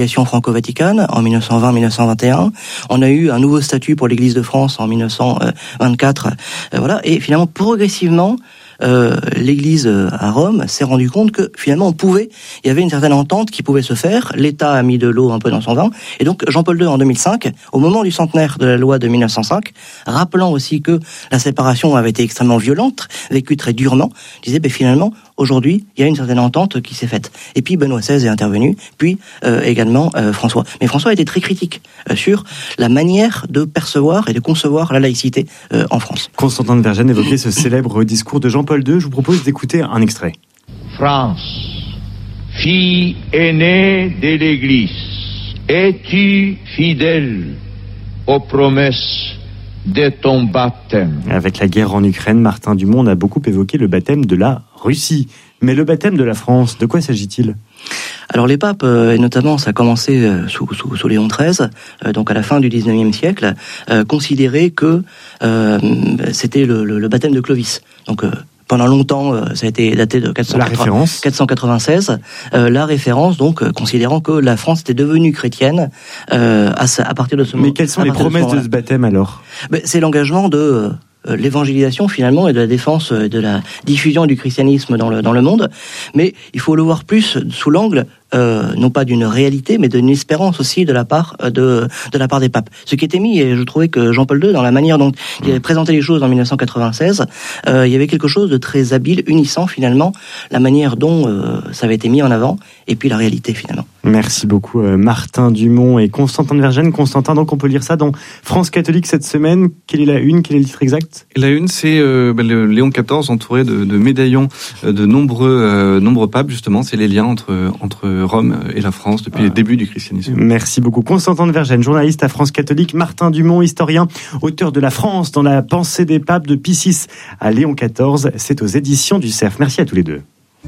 franco-vaticane en 1920-1921. On a eu un nouveau statut pour l'Église de France en 1924. Voilà. Et finalement, progressivement, l'Église à Rome s'est rendu compte que finalement il y avait une certaine entente qui pouvait se faire. L'État a mis de l'eau un peu dans son vin, et donc Jean-Paul II en 2005, au moment du centenaire de la loi de 1905, rappelant aussi que la séparation avait été extrêmement violente, vécue très durement, disait finalement aujourd'hui il y a une certaine entente qui s'est faite. Et puis Benoît XVI est intervenu, puis également François. Mais François a été très critique sur la manière de percevoir et de concevoir la laïcité en France. Constantin de Vergennes évoquait ce célèbre discours de Jean-Paul II. Je vous propose d'écouter un extrait. France, fille aînée de l'Église, es-tu fidèle aux promesses de ton baptême? Avec la guerre en Ukraine, Martin Dumont a beaucoup évoqué le baptême de la Russie. Mais le baptême de la France, de quoi s'agit-il ? Alors les papes, et notamment ça a commencé sous Léon XIII, donc à la fin du XIXe siècle, considéraient que c'était le baptême de Clovis. Donc pendant longtemps, ça a été daté de 496. La référence, donc, considérant que la France était devenue chrétienne à partir de ce moment. Mais quelles sont les promesses de ce baptême alors ? C'est l'engagement de l'évangélisation finalement et de la défense de la diffusion du christianisme dans le monde. Mais il faut le voir plus sous l'angle non pas d'une réalité, mais d'une espérance aussi de la part des papes. Ce qui était mis, et je trouvais que Jean-Paul II, dans la manière dont il avait présenté les choses en 1996, il y avait quelque chose de très habile, unissant finalement la manière dont ça avait été mis en avant, et puis la réalité finalement. Merci beaucoup Martin Dumont et Constantin de Vergennes. Constantin, donc on peut lire ça dans France catholique cette semaine. Quelle est la une ? Quel est le titre exact ? La une, c'est le Léon XIV entouré de médaillons de nombreux papes, justement. C'est les liens entre Rome et la France depuis le début du christianisme. Merci beaucoup. Constantin de Vergennes, journaliste à France catholique. Martin Dumont, historien, auteur de La France dans la pensée des papes de Pie VI à Léon XIV. C'est aux éditions du Cerf. Merci à tous les deux.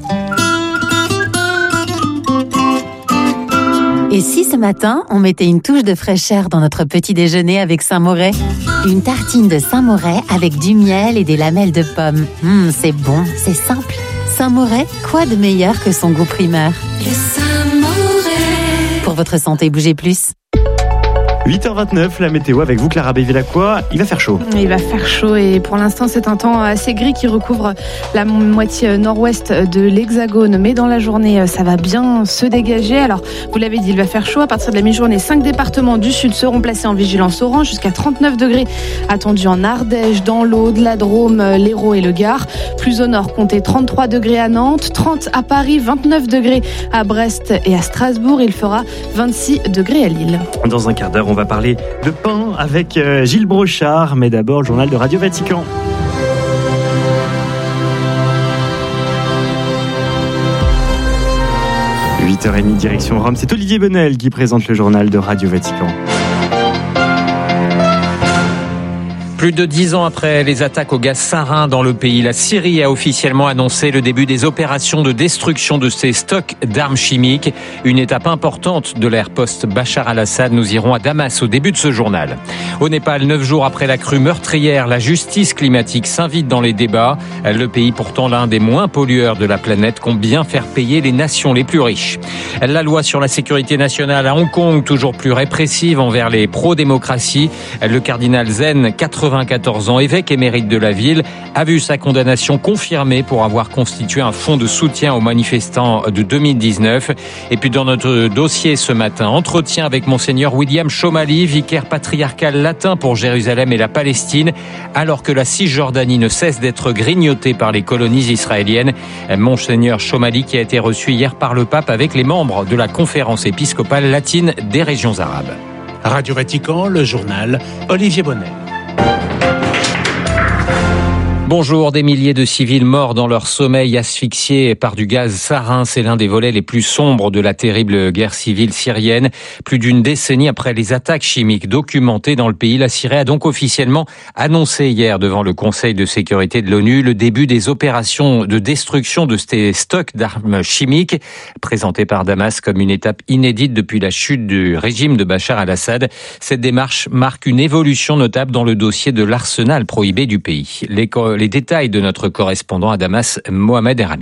Et si ce matin, on mettait une touche de fraîcheur dans notre petit déjeuner avec Saint-Moret ? Une tartine de Saint-Moret avec du miel et des lamelles de pommes. C'est bon, c'est simple. Saint-Moret, quoi de meilleur que son goût primaire ? Le Saint-Moret. Pour votre santé, bougez plus. 8h29, la météo avec vous, Clara Bévillacqua. Il va faire chaud. Il va faire chaud et pour l'instant, c'est un temps assez gris qui recouvre la moitié nord-ouest de l'Hexagone. Mais dans la journée, ça va bien se dégager. Alors, vous l'avez dit, il va faire chaud. À partir de la mi-journée, 5 départements du sud seront placés en vigilance orange. Jusqu'à 39 degrés attendus en Ardèche, dans l'Aude, la Drôme, l'Hérault et le Gard. Plus au nord, comptez 33 degrés à Nantes, 30 à Paris, 29 degrés à Brest et à Strasbourg. Il fera 26 degrés à Lille. Dans un quart d'heure, on va parler de pain avec Gilles Brochard, mais d'abord le journal de Radio Vatican. – 8h30, direction Rome. C'est Olivier Bonnel qui présente le journal de Radio Vatican. Plus de 10 ans après les attaques au gaz sarin dans le pays, la Syrie a officiellement annoncé le début des opérations de destruction de ses stocks d'armes chimiques. Une étape importante de l'ère post-Bachar al-Assad. Nous irons à Damas au début de ce journal. Au Népal, 9 jours après la crue meurtrière, la justice climatique s'invite dans les débats. Le pays, pourtant l'un des moins pollueurs de la planète, compte bien faire payer les nations les plus riches. La loi sur la sécurité nationale à Hong Kong, toujours plus répressive envers les pro-démocratie. Le cardinal Zen, 94 ans, évêque émérite de la ville, a vu sa condamnation confirmée pour avoir constitué un fonds de soutien aux manifestants de 2019. Et puis dans notre dossier ce matin, entretien avec Monseigneur William Chomali, vicaire patriarcal latin pour Jérusalem et la Palestine, alors que la Cisjordanie ne cesse d'être grignotée par les colonies israéliennes. Monseigneur Chomali qui a été reçu hier par le pape avec les membres de la conférence épiscopale latine des régions arabes. Radio Vatican, le journal, Olivier Bonnel. Bonjour, des milliers de civils morts dans leur sommeil asphyxiés par du gaz sarin. C'est l'un des volets les plus sombres de la terrible guerre civile syrienne. Plus d'une décennie après les attaques chimiques documentées dans le pays, la Syrie a donc officiellement annoncé hier devant le Conseil de sécurité de l'ONU le début des opérations de destruction de ces stocks d'armes chimiques, présentées par Damas comme une étape inédite depuis la chute du régime de Bachar al-Assad. Cette démarche marque une évolution notable dans le dossier de l'arsenal prohibé du pays. Les détails de notre correspondant à Damas, Mohamed Erami.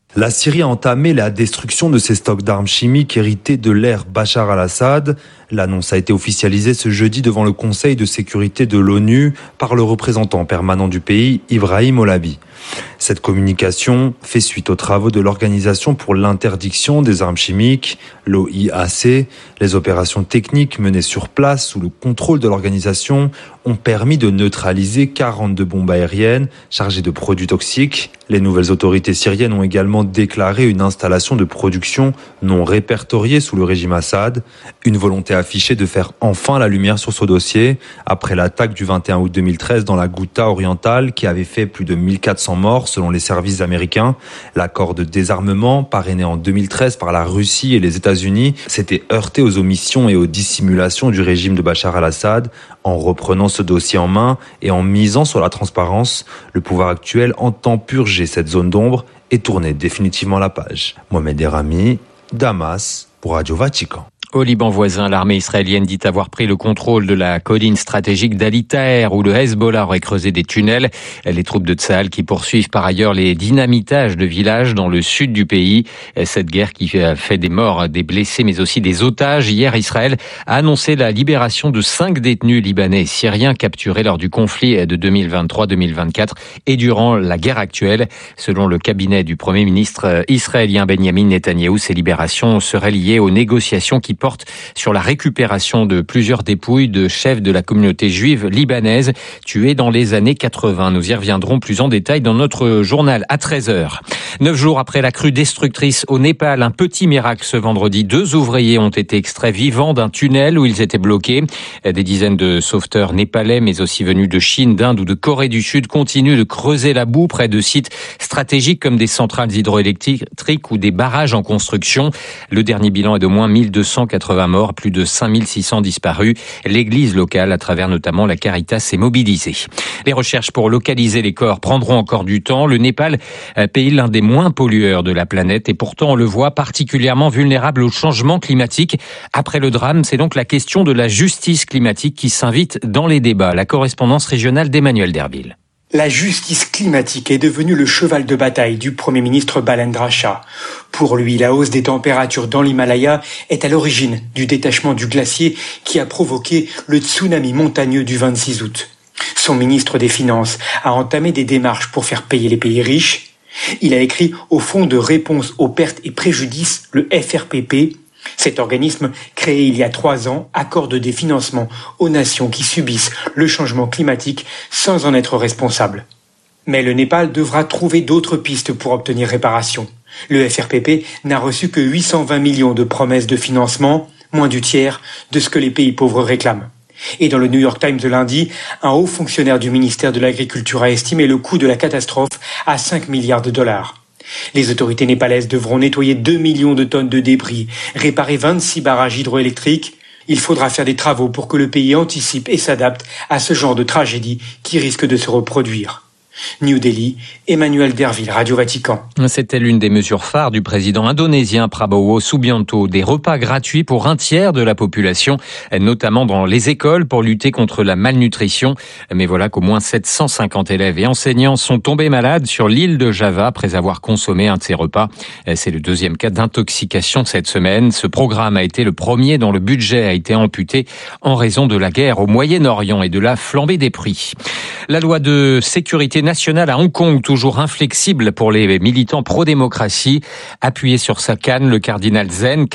La Syrie a entamé la destruction de ses stocks d'armes chimiques hérités de l'ère Bachar al-Assad. L'annonce a été officialisée ce jeudi devant le Conseil de sécurité de l'ONU par le représentant permanent du pays, Ibrahim Holabi. Cette communication fait suite aux travaux de l'Organisation pour l'interdiction des armes chimiques, l'OIAC. Les opérations techniques menées sur place sous le contrôle de l'organisation ont permis de neutraliser 42 bombes aériennes chargées de produits toxiques. Les nouvelles autorités syriennes ont également déclaré une installation de production non répertoriée sous le régime Assad. Une volonté affichée de faire enfin la lumière sur ce dossier après l'attaque du 21 août 2013 dans la Ghouta orientale qui avait fait plus de 1400 morts selon les services américains. L'accord de désarmement parrainé en 2013 par la Russie et les États-Unis s'était heurté aux omissions et aux dissimulations du régime de Bachar al-Assad. En reprenant ce dossier en main et en misant sur la transparence, le pouvoir actuel entend purger cette zone d'ombre et tourner définitivement la page. Mohamed Erami, Damas, pour Radio Vatican. Au Liban voisin, l'armée israélienne dit avoir pris le contrôle de la colline stratégique d'Ali Taher où le Hezbollah aurait creusé des tunnels. Les troupes de Tsahal qui poursuivent par ailleurs les dynamitages de villages dans le sud du pays. Cette guerre qui fait des morts, des blessés mais aussi des otages. Hier, Israël a annoncé la libération de 5 détenus libanais et syriens capturés lors du conflit de 2023-2024 et durant la guerre actuelle. Selon le cabinet du Premier ministre israélien Benjamin Netanyahou, ces libérations seraient liées aux négociations qui porte sur la récupération de plusieurs dépouilles de chefs de la communauté juive libanaise tués dans les années 80. Nous y reviendrons plus en détail dans notre journal à 13h. 9 jours après la crue destructrice au Népal, un petit miracle ce vendredi. 2 ouvriers ont été extraits vivants d'un tunnel où ils étaient bloqués. Des dizaines de sauveteurs népalais, mais aussi venus de Chine, d'Inde ou de Corée du Sud, continuent de creuser la boue près de sites stratégiques comme des centrales hydroélectriques ou des barrages en construction. Le dernier bilan est d'au moins 1280 morts, plus de 5600 disparus. L'église locale, à travers notamment la Caritas, est mobilisée. Les recherches pour localiser les corps prendront encore du temps. Le Népal, pays l'un des moins pollueurs de la planète, et pourtant on le voit particulièrement vulnérable au changement climatique. Après le drame, c'est donc la question de la justice climatique qui s'invite dans les débats. La correspondance régionale d'Emmanuel Derville. La justice climatique est devenue le cheval de bataille du Premier ministre Balendra Shah. Pour lui, la hausse des températures dans l'Himalaya est à l'origine du détachement du glacier qui a provoqué le tsunami montagneux du 26 août. Son ministre des Finances a entamé des démarches pour faire payer les pays riches. Il a écrit au Fonds de réponse aux pertes et préjudices, le FRPP. Cet organisme, créé il y a 3 ans, accorde des financements aux nations qui subissent le changement climatique sans en être responsables. Mais le Népal devra trouver d'autres pistes pour obtenir réparation. Le FRPP n'a reçu que 820 millions de promesses de financement, moins du tiers de ce que les pays pauvres réclament. Et dans le New York Times de lundi, un haut fonctionnaire du ministère de l'Agriculture a estimé le coût de la catastrophe à 5 milliards de dollars. Les autorités népalaises devront nettoyer 2 millions de tonnes de débris, réparer 26 barrages hydroélectriques. Il faudra faire des travaux pour que le pays anticipe et s'adapte à ce genre de tragédie qui risque de se reproduire. New Delhi, Emmanuel Derville, Radio Vatican. C'était l'une des mesures phares du président indonésien Prabowo Subianto, des repas gratuits pour 1/3 de la population, notamment dans les écoles pour lutter contre la malnutrition. Mais voilà qu'au moins 750 élèves et enseignants sont tombés malades sur l'île de Java après avoir consommé un de ces repas. C'est le 2e cas d'intoxication cette semaine. Ce programme a été le premier dont le budget a été amputé en raison de la guerre au Moyen-Orient et de la flambée des prix. La loi de sécurité nationale à Hong Kong, toujours inflexible pour les militants pro-démocratie. Appuyé sur sa canne, le cardinal Zen,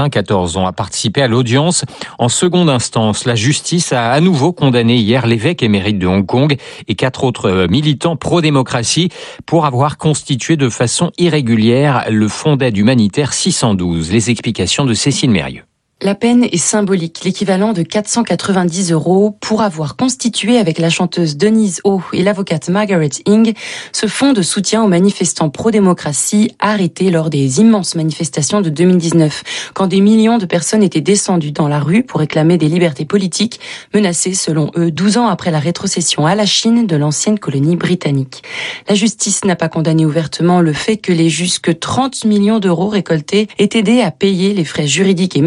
94 ans, a participé à l'audience. En seconde instance, la justice a à nouveau condamné hier l'évêque émérite de Hong Kong et 4 autres militants pro-démocratie pour avoir constitué de façon irrégulière le fonds d'aide humanitaire 612. Les explications de Cécile Mérieux. La peine est symbolique, l'équivalent de 490 € pour avoir constitué avec la chanteuse Denise Ho et l'avocate Margaret Ng ce fonds de soutien aux manifestants pro-démocratie arrêtés lors des immenses manifestations de 2019, quand des millions de personnes étaient descendues dans la rue pour réclamer des libertés politiques, menacées selon eux 12 ans après la rétrocession à la Chine de l'ancienne colonie britannique. La justice n'a pas condamné ouvertement le fait que les jusque 30 millions d'euros récoltés aient aidé à payer les frais juridiques et médicaux des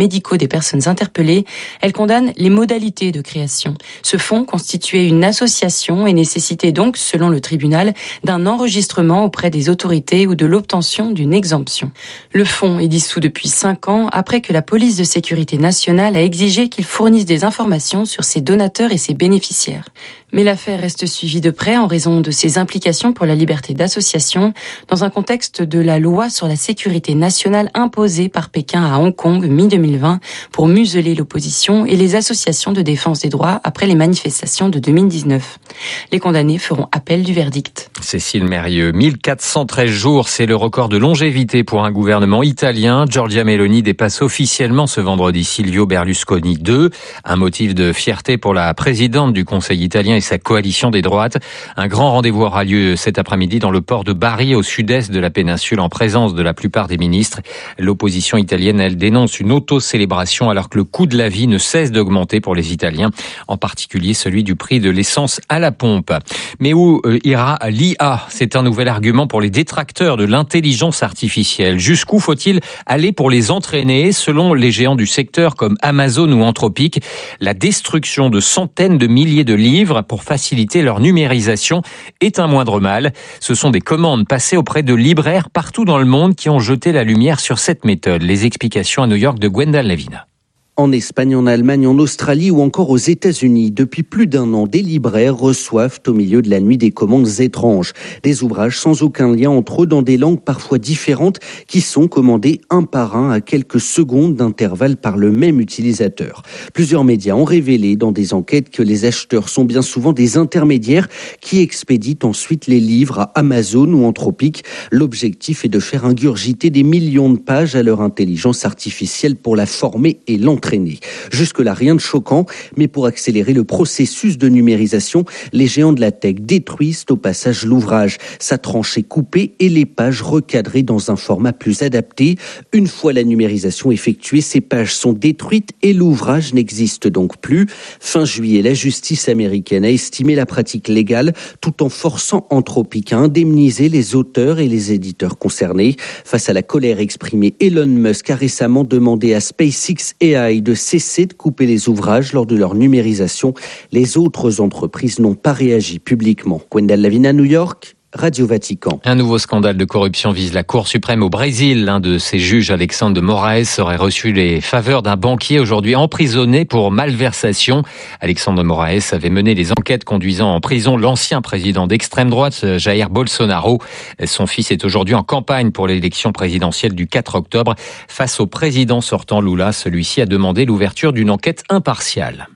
des personnes interpellées. Elle condamne les modalités de création. Ce fonds constituait une association et nécessitait donc, selon le tribunal, d'un enregistrement auprès des autorités ou de l'obtention d'une exemption. Le fonds est dissous depuis 5 ans après que la police de sécurité nationale a exigé qu'il fournisse des informations sur ses donateurs et ses bénéficiaires. Mais l'affaire reste suivie de près en raison de ses implications pour la liberté d'association dans un contexte de la loi sur la sécurité nationale imposée par Pékin à Hong Kong mi-2020 pour museler l'opposition et les associations de défense des droits après les manifestations de 2019. Les condamnés feront appel du verdict. Cécile Mérieux, 1413 jours, c'est le record de longévité pour un gouvernement italien. Giorgia Meloni dépasse officiellement ce vendredi Silvio Berlusconi II. Un motif de fierté pour la présidente du Conseil italien et sa coalition des droites. Un grand rendez-vous aura lieu cet après-midi dans le port de Bari, au sud-est de la péninsule, en présence de la plupart des ministres. L'opposition italienne, elle dénonce une auto-célébration alors que le coût de la vie ne cesse d'augmenter pour les Italiens, en particulier celui du prix de l'essence à la pompe. Mais où ira l'IA? C'est un nouvel argument pour les détracteurs de l'intelligence artificielle. Jusqu'où faut-il aller pour les entraîner? Selon les géants du secteur comme Amazon ou Anthropic, la destruction de centaines de milliers de livres pour faciliter leur numérisation est un moindre mal. Ce sont des commandes passées auprès de libraires partout dans le monde qui ont jeté la lumière sur cette méthode. Les explications à New York de Gwendal Lavina. En Espagne, en Allemagne, en Australie ou encore aux États-Unis, depuis plus d'1 an, des libraires reçoivent au milieu de la nuit des commandes étranges. Des ouvrages sans aucun lien entre eux dans des langues parfois différentes qui sont commandés un par un à quelques secondes d'intervalle par le même utilisateur. Plusieurs médias ont révélé dans des enquêtes que les acheteurs sont bien souvent des intermédiaires qui expédient ensuite les livres à Amazon ou Anthropic. L'objectif est de faire ingurgiter des millions de pages à leur intelligence artificielle pour la former et l'entraîner. Jusque-là, rien de choquant, mais pour accélérer le processus de numérisation, les géants de la tech détruisent au passage l'ouvrage, sa tranche est coupée et les pages recadrées dans un format plus adapté. Une fois la numérisation effectuée, ces pages sont détruites et l'ouvrage n'existe donc plus. Fin juillet, la justice américaine a estimé la pratique légale tout en forçant Anthropic à indemniser les auteurs et les éditeurs concernés. Face à la colère exprimée, Elon Musk a récemment demandé à SpaceX AI de cesser de couper les ouvrages lors de leur numérisation. Les autres entreprises n'ont pas réagi publiquement. Gwendal Lavina, New York, Radio Vatican. Un nouveau scandale de corruption vise la Cour suprême au Brésil. L'un de ses juges, Alexandre de Moraes, aurait reçu les faveurs d'un banquier aujourd'hui emprisonné pour malversation. Alexandre de Moraes avait mené les enquêtes conduisant en prison l'ancien président d'extrême droite, Jair Bolsonaro. Son fils est aujourd'hui en campagne pour l'élection présidentielle du 4 octobre. Face au président sortant Lula, celui-ci a demandé l'ouverture d'une enquête impartiale.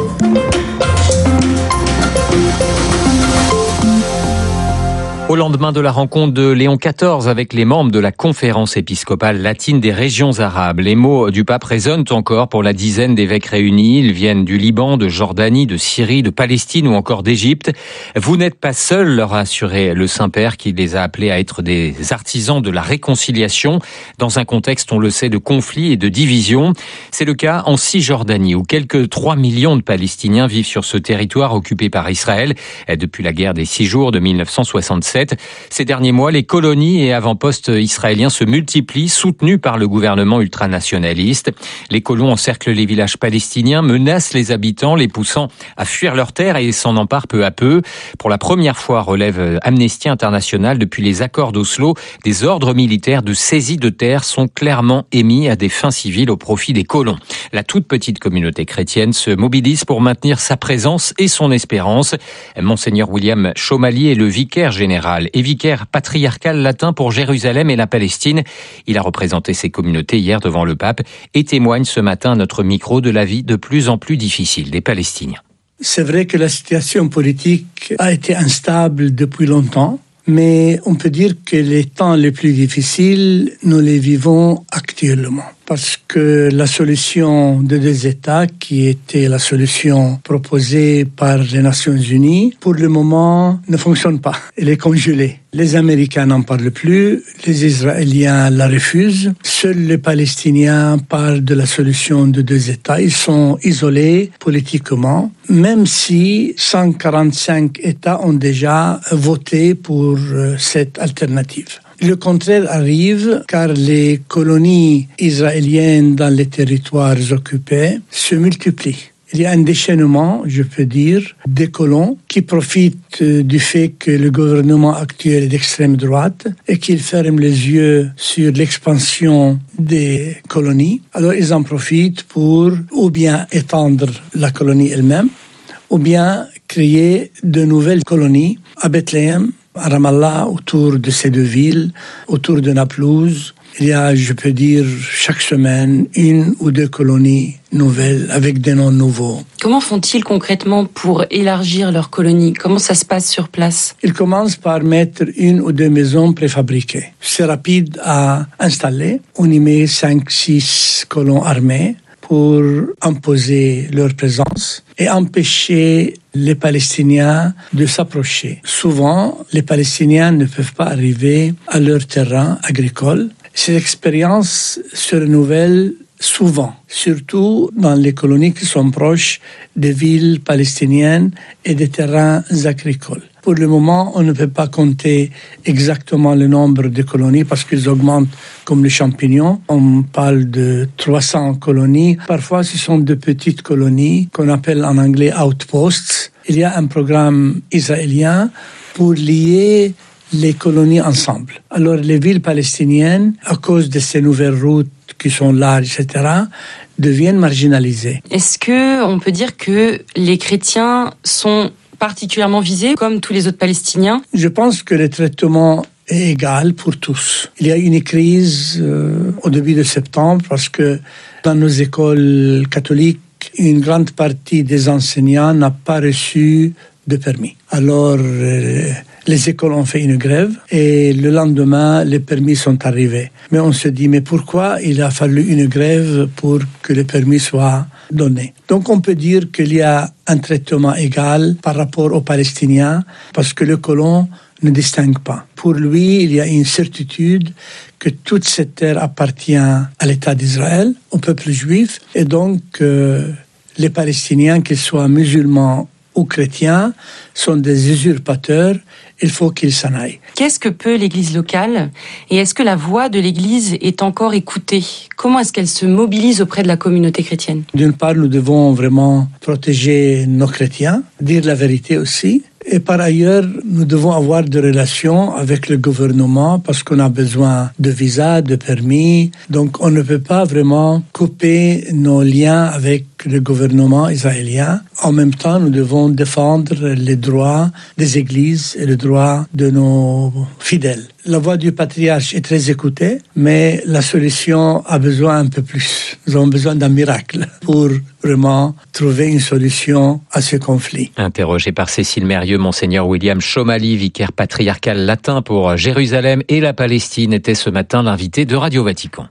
Au lendemain de la rencontre de Léon XIV avec les membres de la conférence épiscopale latine des régions arabes, les mots du pape résonnent encore pour la dizaine d'évêques réunis. Ils viennent du Liban, de Jordanie, de Syrie, de Palestine ou encore d'Égypte. Vous n'êtes pas seuls, leur a assuré le Saint-Père qui les a appelés à être des artisans de la réconciliation dans un contexte, on le sait, de conflits et de divisions. C'est le cas en Cisjordanie où quelques 3 millions de Palestiniens vivent sur ce territoire occupé par Israël depuis la guerre des 6 jours de 1967. Ces derniers mois, les colonies et avant-postes israéliens se multiplient, soutenus par le gouvernement ultranationaliste. Les colons encerclent les villages palestiniens, menacent les habitants, les poussant à fuir leurs terres et s'en emparent peu à peu. Pour la première fois, relève Amnesty International, depuis les accords d'Oslo, des ordres militaires de saisie de terres sont clairement émis à des fins civiles au profit des colons. La toute petite communauté chrétienne se mobilise pour maintenir sa présence et son espérance. Monseigneur William Chomali est le vicaire général et vicaire patriarcal latin pour Jérusalem et la Palestine. Il a représenté ces communautés hier devant le pape et témoigne ce matin à notre micro de la vie de plus en plus difficile des Palestiniens. C'est vrai que la situation politique a été instable depuis longtemps, mais on peut dire que les temps les plus difficiles, nous les vivons actuellement. Parce que la solution de 2 États, qui était la solution proposée par les Nations Unies, pour le moment ne fonctionne pas. Elle est congelée. Les Américains n'en parlent plus, les Israéliens la refusent. Seuls les Palestiniens parlent de la solution de 2 États. Ils sont isolés politiquement, même si 145 États ont déjà voté pour cette alternative. Le contraire arrive car les colonies israéliennes dans les territoires occupés se multiplient. Il y a un déchaînement, je peux dire, des colons qui profitent du fait que le gouvernement actuel est d'extrême droite et qu'il ferme les yeux sur l'expansion des colonies. Alors ils en profitent pour ou bien étendre la colonie elle-même, ou bien créer de nouvelles colonies à Bethléem, à Ramallah, autour de ces deux villes, autour de Naplouse. Il y a, je peux dire, chaque semaine, 1 ou 2 colonies nouvelles avec des noms nouveaux. Comment font-ils concrètement pour élargir leur colonie ? Comment ça se passe sur place ? Ils commencent par mettre 1 ou 2 maisons préfabriquées. C'est rapide à installer. On y met 5-6 colons armés pour imposer leur présence et empêcher les Palestiniens de s'approcher. Souvent, les Palestiniens ne peuvent pas arriver à leur terrain agricole. Cette expérience se renouvelle souvent, surtout dans les colonies qui sont proches des villes palestiniennes et des terrains agricoles. Pour le moment, on ne peut pas compter exactement le nombre de colonies parce qu'ils augmentent comme les champignons. On parle de 300 colonies. Parfois, ce sont de petites colonies qu'on appelle en anglais outposts. Il y a un programme israélien pour lier les colonies ensemble. Alors, les villes palestiniennes, à cause de ces nouvelles routes qui sont larges, etc., deviennent marginalisées. Est-ce qu'on peut dire que les chrétiens sont particulièrement visés, comme tous les autres Palestiniens ? Je pense que le traitement est égal pour tous. Il y a une crise au début de septembre parce que dans nos écoles catholiques, une grande partie des enseignants n'a pas reçu de permis. Alors, les écoles ont fait une grève et le lendemain, les permis sont arrivés. Mais on se dit, mais pourquoi il a fallu une grève pour que les permis soient donnés ? Donc on peut dire qu'il y a un traitement égal par rapport aux Palestiniens parce que le colon ne distingue pas. Pour lui, il y a une certitude que toute cette terre appartient à l'État d'Israël, au peuple juif, et donc les Palestiniens, qu'ils soient musulmans ou chrétiens, sont des usurpateurs, il faut qu'ils s'en aillent. Qu'est-ce que peut l'Église locale ? Et est-ce que la voix de l'Église est encore écoutée ? Comment est-ce qu'elle se mobilise auprès de la communauté chrétienne ? D'une part, nous devons vraiment protéger nos chrétiens, dire la vérité aussi. Et par ailleurs, nous devons avoir des relations avec le gouvernement parce qu'on a besoin de visas, de permis. Donc, on ne peut pas vraiment couper nos liens avec le gouvernement israélien. En même temps, nous devons défendre les droits des églises et les droits de nos fidèles. La voix du patriarche est très écoutée, mais la solution a besoin un peu plus. Nous avons besoin d'un miracle pour vraiment trouver une solution à ce conflit. Interrogé par Cécile Mérieux, Monseigneur William Chomali, vicaire patriarcal latin pour Jérusalem et la Palestine, était ce matin l'invité de Radio Vatican.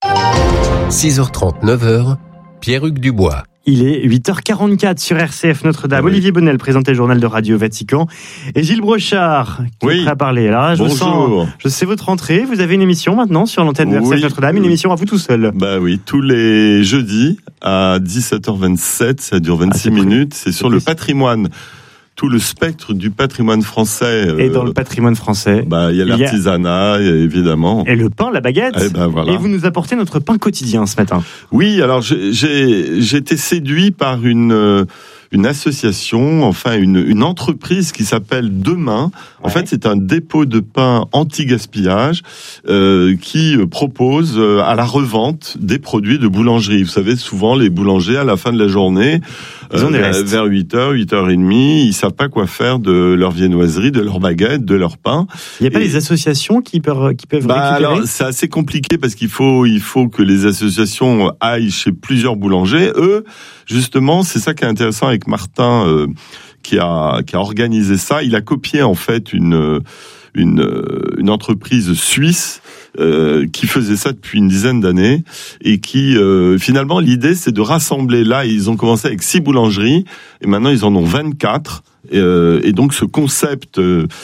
6h30, 9h, Pierre-Hugues Dubois. Il est 8h44 sur RCF Notre-Dame. Oui. Olivier Bonnel présente le journal de Radio Vatican. Et Gilles Brochard, qui est prêt à parler. Alors, je sais votre rentrée. Vous avez une émission maintenant sur l'antenne de RCF Notre-Dame, une émission à vous tout seul. Bah oui, tous les jeudis à 17h27, ça dure 26 minutes. C'est sur le patrimoine. Tout le spectre du patrimoine français. Et dans le patrimoine français, il y a l'artisanat, évidemment. Et le pain, la baguette. Voilà. Et vous nous apportez notre pain quotidien ce matin. Oui, alors j'ai été séduit par une association, enfin une entreprise qui s'appelle Demain. En fait, c'est un dépôt de pain anti-gaspillage qui propose à la revente des produits de boulangerie. Vous savez, souvent les boulangers à la fin de la journée, vers 8h, 8h30, ils savent pas quoi faire de leur viennoiserie, de leur baguette, de leur pain. Il n'y a pas des associations qui peuvent récupérer ? Alors, c'est assez compliqué parce qu'il faut que les associations aillent chez plusieurs boulangers. Eux, justement, c'est ça qui est intéressant avec Martin, qui a organisé ça. Il a copié en fait une entreprise suisse qui faisait ça depuis une dizaine d'années et qui finalement l'idée c'est de rassembler. Là ils ont commencé avec 6 boulangeries et maintenant ils en ont 24 et donc ce concept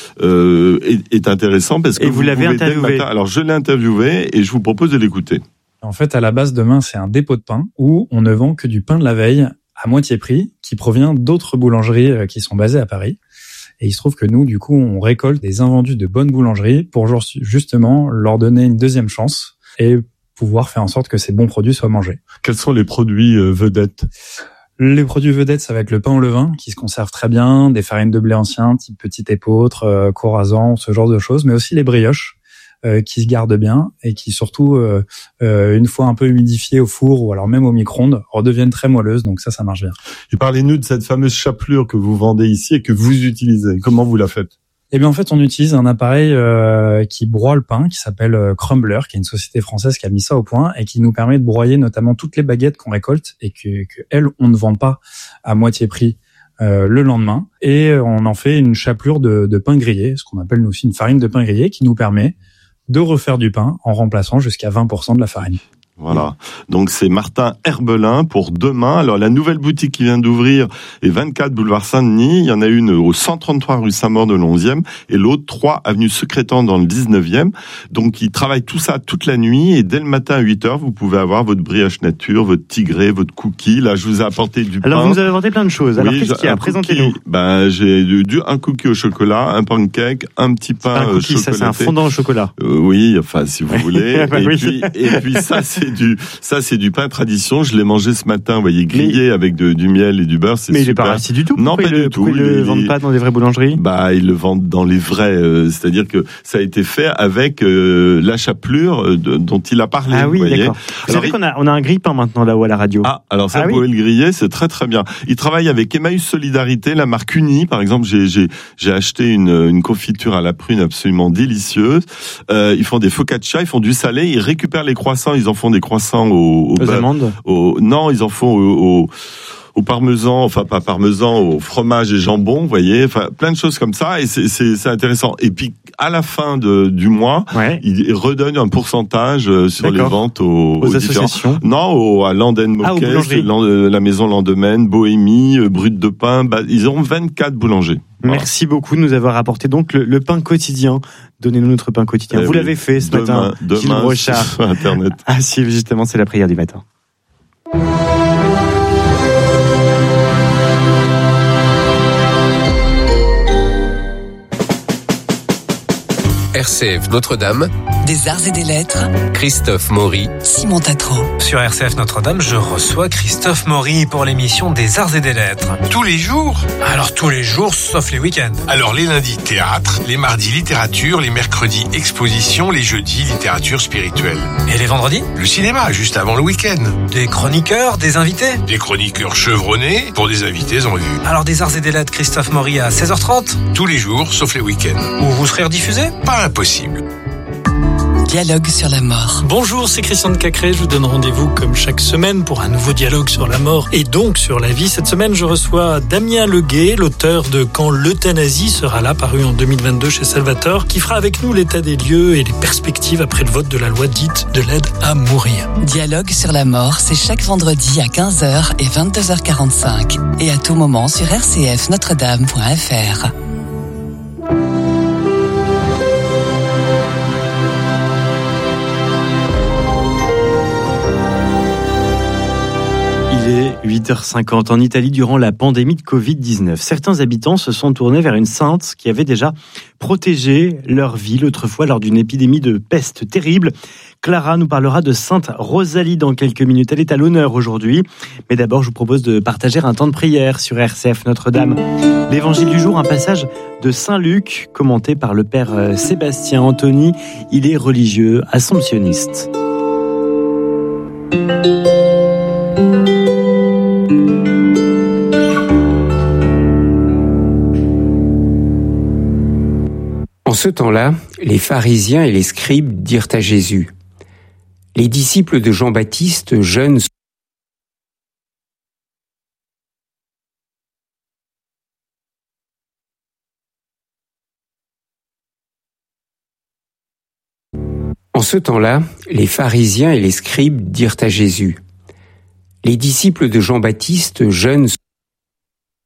est intéressant parce que vous l'avez interviewé. Alors je l'ai interviewé et je vous propose de l'écouter. En fait, à la base, Demain, c'est un dépôt de pain où on ne vend que du pain de la veille à moitié prix qui provient d'autres boulangeries qui sont basées à Paris. Et il se trouve que nous, du coup, on récolte des invendus de bonnes boulangeries pour justement leur donner une deuxième chance et pouvoir faire en sorte que ces bons produits soient mangés. Quels sont les produits vedettes ? Les produits vedettes, ça va être le pain au levain, qui se conserve très bien, des farines de blé ancien, type petite épeautre, Corazan, ce genre de choses, mais aussi les brioches, qui se gardent bien et qui surtout, une fois un peu humidifiées au four ou alors même au micro-ondes, redeviennent très moelleuses, donc ça marche bien. Et parlez-nous de cette fameuse chapelure que vous vendez ici et que vous utilisez. Comment vous la faites ? Eh bien, en fait, on utilise un appareil qui broie le pain, qui s'appelle Crumbler, qui est une société française qui a mis ça au point et qui nous permet de broyer notamment toutes les baguettes qu'on récolte et que elles, on ne vend pas à moitié prix le lendemain. Et on en fait une chapelure de pain grillé, ce qu'on appelle nous aussi une farine de pain grillé, qui nous permet de refaire du pain en remplaçant jusqu'à 20% de la farine. Voilà. Donc c'est Martin Herbelin pour demain. Alors la nouvelle boutique qui vient d'ouvrir est 24 boulevard Saint-Denis. Il y en a une au 133 rue Saint-Maur de 11e et l'autre 3 avenue Secrétan dans le 19e. Donc ils travaillent tout ça toute la nuit et dès le matin à 8h, vous pouvez avoir votre brioche nature, votre tigré, votre cookie. Là, je vous ai apporté du pain. Alors vous nous avez apporté plein de choses. Alors qu'est-ce qu'il y a ? Présentez-nous. J'ai un cookie au chocolat, un pancake, un petit pain chocolaté. Ça c'est un fondant au chocolat. Oui, enfin si vous voulez. Et puis ça c'est du pain tradition. Je l'ai mangé ce matin, vous voyez, grillé avec du miel et du beurre. C'est mais super. Il est pas rassis du tout. Non, pas du tout. Ils le vendent pas dans des vraies boulangeries. Ils le vendent dans les vrais. C'est-à-dire que ça a été fait avec la chapelure dont il a parlé. Ah oui, vous voyez. D'accord. Vous savez qu'on a un grille-pain maintenant là-haut à la radio. Ah, alors ça, vous pouvez le griller, c'est très très bien. Il travaille avec Emmaüs Solidarité, la marque Uni. Par exemple, j'ai acheté une confiture à la prune absolument délicieuse. Ils font des focaccia, ils font du salé, ils récupèrent les croissants, ils en font des croissants aux amandes. Non, ils en font au parmesan, enfin pas parmesan, au fromage et jambon, vous voyez, enfin plein de choses comme ça, et c'est intéressant. Et puis à la fin du mois, il redonne un pourcentage sur les ventes aux associations. Non, à Landen Moquès, la maison Landemaine, Bohémie, Brut de Pain. Ils ont 24 boulangers. Merci beaucoup de nous avoir apporté donc le pain quotidien. Donnez-nous notre pain quotidien. Vous l'avez fait ce matin, Gilles Brochard. Sur Internet. Ah si, justement, c'est la prière du matin. RCF Notre-Dame, des arts et des lettres, Christophe Maury, Simon Tatro. Sur RCF Notre-Dame, je reçois Christophe Maury pour l'émission des arts et des lettres. Tous les jours ? Alors tous les jours, sauf les week-ends. Alors les lundis, théâtre, les mardis, littérature, les mercredis, exposition, les jeudis, littérature spirituelle. Et les vendredis ? Le cinéma, juste avant le week-end. Des chroniqueurs, des invités ? Des chroniqueurs chevronnés pour des invités en vue. Alors des arts et des lettres, Christophe Maury à 16h30 ? Tous les jours, sauf les week-ends. Où vous serez rediffusé ? Pas impossible. Dialogue sur la mort. Bonjour, c'est Christian de Cacré. Je vous donne rendez-vous comme chaque semaine pour un nouveau dialogue sur la mort et donc sur la vie. Cette semaine, je reçois Damien Leguet, l'auteur de Quand l'euthanasie sera là, paru en 2022 chez Salvatore, qui fera avec nous l'état des lieux et les perspectives après le vote de la loi dite de l'aide à mourir. Dialogue sur la mort, c'est chaque vendredi à 15h et 22h45 et à tout moment sur rcfnotredame.fr. Il est 8h50 en Italie durant la pandémie de Covid-19. Certains habitants se sont tournés vers une sainte qui avait déjà protégé leur ville autrefois lors d'une épidémie de peste terrible. Clara nous parlera de Sainte Rosalie dans quelques minutes. Elle est à l'honneur aujourd'hui. Mais d'abord, je vous propose de partager un temps de prière sur RCF Notre-Dame. L'évangile du jour, un passage de Saint Luc, commenté par le père Sébastien Anthony. Il est religieux, assomptionniste. En ce temps-là, les pharisiens et les scribes dirent à Jésus : « Les disciples de Jean-Baptiste jeûnent. » En ce temps-là, les pharisiens et les scribes dirent à Jésus : « Les disciples de Jean-Baptiste jeûnent. »